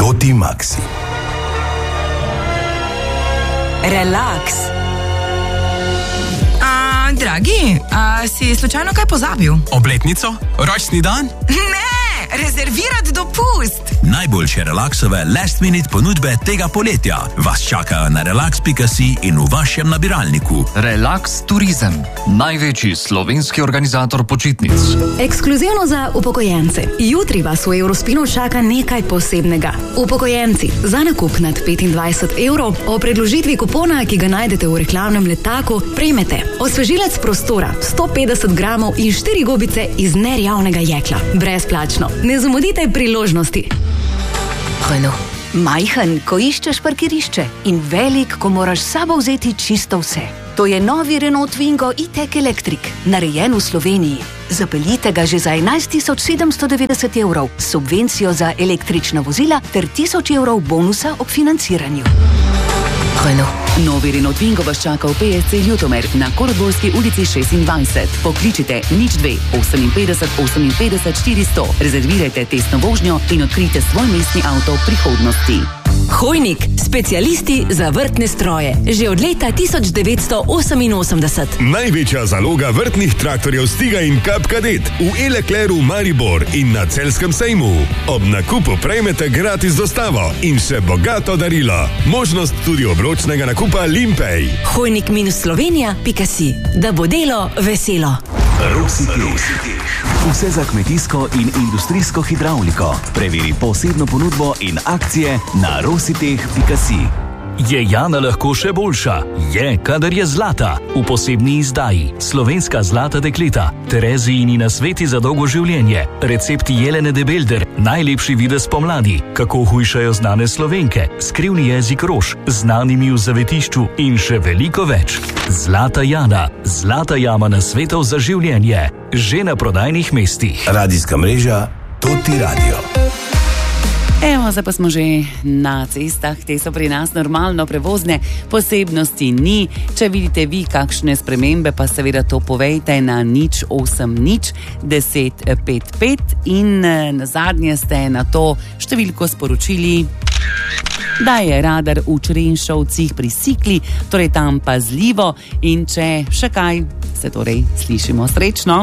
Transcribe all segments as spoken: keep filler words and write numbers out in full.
Toti Maxi. Relaks. A, dragi, a si slučajno kaj pozabil? Obletnico? Rojstni dan? Ne, rezervirati dopust. Najboljše relaksove last minute ponudbe tega poletja vas čakajo na relax pika si in v vašem nabiralniku. Relax Turizem, največji slovenski organizator počitnic. Ekskluzivno za upokojence. Jutri vas v Eurospinu čaka nekaj posebnega. Upokojenci, za nakup nad petindvajset evrov o predložitvi kupona, ki ga najdete v reklamnem letaku, prejmete osvežilec prostora, sto petdeset gramov in štiri gobice iz nerjavnega jekla. Brezplačno. Ne zamudite priložnosti. Renault. Majhen, ko iščeš parkirišče in velik, ko moraš s sabo vzeti čisto vse. To je novi Renault Twingo e-tech Electric, narejen v Sloveniji. Zapeljite ga že za enajst tisoč sedemsto devetdeset evrov, subvencijo za električna vozila ter tisoč evrov bonusa ob financiranju. Renault. Novi Renault Twingo vas čaka v P S C Ljutomer na Koroborski ulici šestindvajset. Pokličite nič dve oseminpetdeset oseminpetdeset štiristo. Rezervirajte testno vožnjo in odkrijte svoj mestni avto prihodnosti. Hojnik, specialisti za vrtne stroje. Že od leta tisoč devetsto oseminosemdeset. Največja zaloga vrtnih traktorjev Stiga in Kap Kadet v E-Leclercu Maribor in na Celjskem sejmu. Ob nakupu prejmete gratis dostavo in še bogato darilo. Možnost tudi obročnega nakupa Limpej. Hojnik minus slovenija pika si. Da bo delo veselo. Rositeh. Vse za kmetijsko in industrijsko hidravliko. Preveri posebno ponudbo in akcije na rositeh pika si. Je Jana lahko še boljša? Je, kadar je zlata. V posebni izdaji Slovenska zlata dekleta, Terezijini nasveti za dolgo življenje, recepti Jelene de Belder, najlepši videz pomladi, kako hujšajo znane Slovenke, skrivni jezik rož, znanimi v zavetišču in še veliko več. Zlata Jana, zlata jama nasvetov za življenje. Že na prodajnih mestih. Radijska mreža Toti Radio. Evo, zdaj pa smo že na cestah, te so pri nas normalno prevozne, posebnosti ni. Če vidite vi kakšne spremembe, pa seveda to povejte na nič osem nič deset pet pet in na zadnje ste na to številko sporočili, da je radar v Črenšovcih pri Sikli, torej tam pazljivo, in če še kaj, se torej slišimo srečno.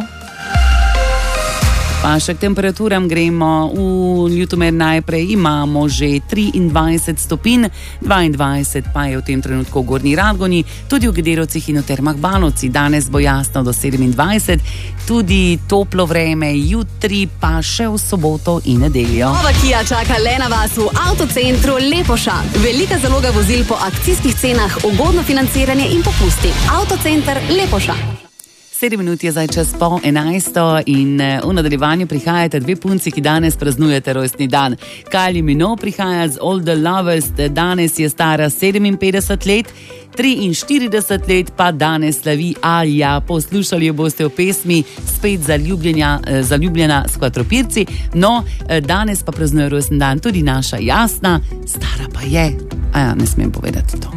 Pa še k temperaturam gremo. V Ljutomer najprej imamo že triindvajset stopinj, dvaindvajset pa je v tem trenutku v Gornji Radgoni, tudi v Gederovcih in v Termah Banovci. Danes bo jasno do sedemindvajset, tudi toplo vreme, jutri pa še v soboto in nedeljo. Nova Kia čaka le na vas v avtocentru Lepoša. Velika zaloga vozil po akcijskih cenah, ugodno financiranje in popusti. Avtocenter Lepoša. Sedem minut je zdaj čas po enajsto in v nadaljevanju prihajate dve punci, ki danes praznujete rojstni dan. Kylie Minogue prihaja z All the Lovers, danes je stara sedeminpetdeset let, triinštirideset let pa danes slavi Alja. Poslušali jo boste v pesmi Spet zaljubljena s Kvatropirci. No, danes pa praznuje rojstni dan tudi naša Jasna, stara pa je, a ja, ne smem povedati to.